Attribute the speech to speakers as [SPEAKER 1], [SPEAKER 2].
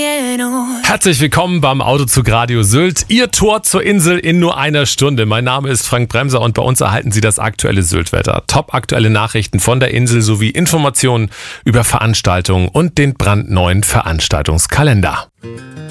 [SPEAKER 1] Herzlich willkommen beim Autozug Radio Sylt. Ihr Tor zur Insel in nur einer Stunde. Mein Name ist Frank Bremser und bei uns erhalten Sie das aktuelle Syltwetter. Top aktuelle Nachrichten von der Insel sowie Informationen über Veranstaltungen und den brandneuen Veranstaltungskalender.